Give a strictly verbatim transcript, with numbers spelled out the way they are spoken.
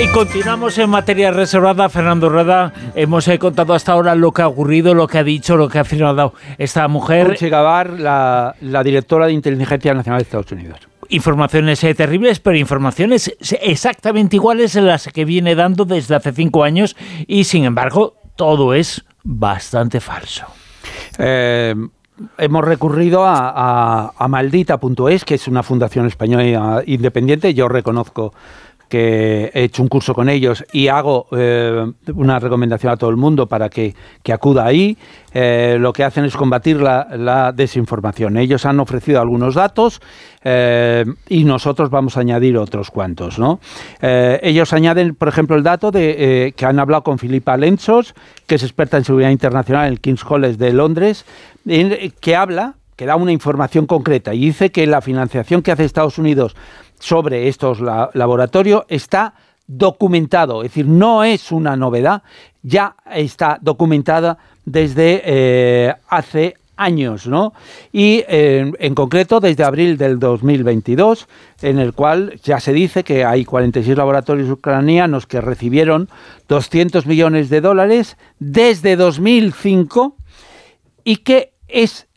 Y continuamos en materia reservada. Fernando Rueda, hemos eh, contado hasta ahora lo que ha ocurrido, lo que ha dicho, lo que ha afirmado esta mujer. Dulce Gabbard, la, la directora de Inteligencia Nacional de Estados Unidos. Informaciones eh, terribles, pero informaciones exactamente iguales a las que viene dando desde hace cinco años y, sin embargo, todo es bastante falso. Eh... Hemos recurrido a, a, a maldita punto es, que es una fundación española independiente. Yo reconozco que he hecho un curso con ellos y hago eh, una recomendación a todo el mundo para que, que acuda ahí. Eh, lo que hacen es combatir la, la desinformación. Ellos han ofrecido algunos datos eh, y nosotros vamos a añadir otros cuantos, ¿no? Eh, ellos añaden, por ejemplo, el dato de eh, que han hablado con Filipa Lentzos, que es experta en seguridad internacional en el King's College de Londres, en, que habla, que da una información concreta y dice que la financiación que hace Estados Unidos sobre estos la, laboratorios está documentado, es decir, no es una novedad, ya está documentada desde eh, hace años, ¿no? Y eh, en concreto desde abril del dos mil veintidós, en el cual ya se dice que hay cuarenta y seis laboratorios ucranianos que recibieron doscientos millones de dólares desde dos mil cinco y que es